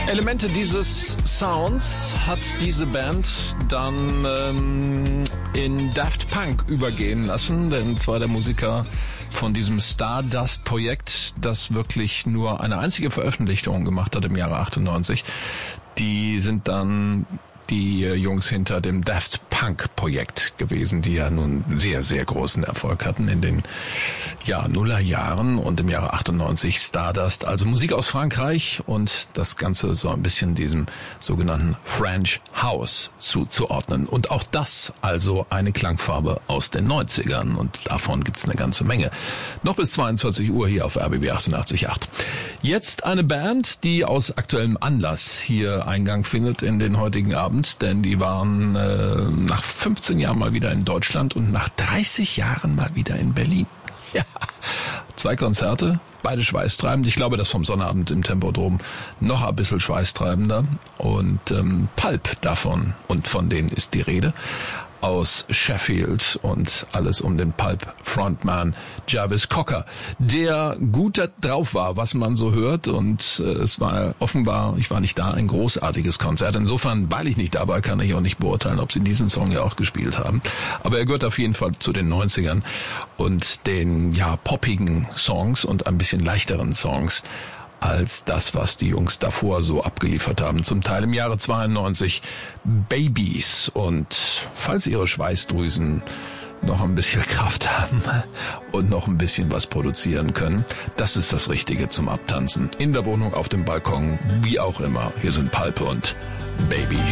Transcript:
Elemente dieses Sounds hat diese Band dann in Daft Punk übergehen lassen, denn zwei der Musiker von diesem Stardust-Projekt, das wirklich nur eine einzige Veröffentlichung gemacht hat im Jahre 98, die sind dann die Jungs hinter dem Daft Punk-Projekt gewesen, die ja nun sehr, sehr großen Erfolg hatten in den Nullerjahren und im Jahre 98 Stardust, also Musik aus Frankreich und das Ganze so ein bisschen diesem sogenannten French House zuzuordnen. Und auch das also eine Klangfarbe aus den 90ern und davon gibt's eine ganze Menge. Noch bis 22 Uhr hier auf RBB 88.8. Jetzt eine Band, die aus aktuellem Anlass hier Eingang findet in den heutigen Abend, denn die waren nach 15 Jahren mal wieder in Deutschland und nach 30 Jahren mal wieder in Berlin. Ja, 2 Konzerte, beide schweißtreibend. Ich glaube, das vom Sonnabend im Tempodrom noch ein bisschen schweißtreibender. Und Pulp davon und von denen ist die Rede. Aus Sheffield und alles um den Pulp-Frontman Jarvis Cocker, der gut drauf war, was man so hört. Und es war offenbar, ich war nicht da, ein großartiges Konzert. Insofern, weil ich nicht da war, kann ich auch nicht beurteilen, ob sie diesen Song ja auch gespielt haben. Aber er gehört auf jeden Fall zu den 90ern und den poppigen Songs und ein bisschen leichteren Songs als das, was die Jungs davor so abgeliefert haben. Zum Teil im Jahre 92 Babies. Und falls ihre Schweißdrüsen noch ein bisschen Kraft haben und noch ein bisschen was produzieren können, das ist das Richtige zum Abtanzen. In der Wohnung, auf dem Balkon, wie auch immer. Hier sind Pulp und Babies.